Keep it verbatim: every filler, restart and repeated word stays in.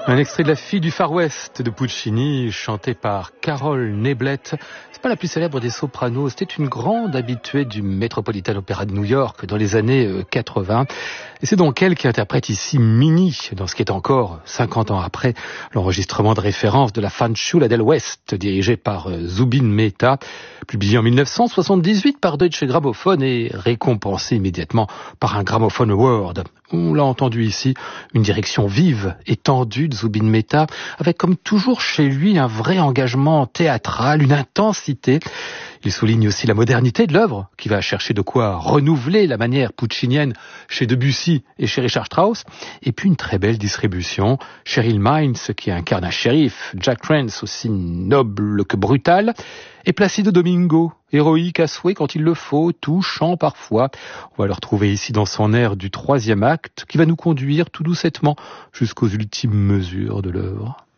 Un extrait de La fille du Far West de Puccini, chanté par Carol Neblett. C'est pas la plus célèbre des sopranos, c'était une grande habituée du Metropolitan Opera de New York dans les années quatre-vingts. Et c'est donc elle qui interprète ici Minnie, dans ce qui est encore, cinquante ans après, l'enregistrement de référence de la Fanciulla del West, dirigé par Zubin Mehta, publié en mille neuf cent soixante-dix-huit par Deutsche Grammophon et récompensé immédiatement par un Gramophone Award. On l'a entendu ici, une direction vive et tendue de Zubin Mehta, avec comme toujours chez lui un vrai engagement théâtral, une intensité. Il souligne aussi la modernité de l'œuvre, qui va chercher de quoi renouveler la manière puccinienne chez Debussy et chez Richard Strauss, et puis une très belle distribution. Cheryl Mines, qui incarne un shérif, Jack Rance, aussi noble que brutal, et Placido Domingo, héroïque à souhait quand il le faut, touchant parfois. On va le retrouver ici dans son air du troisième acte, qui va nous conduire tout doucettement jusqu'aux ultimes mesures de l'œuvre.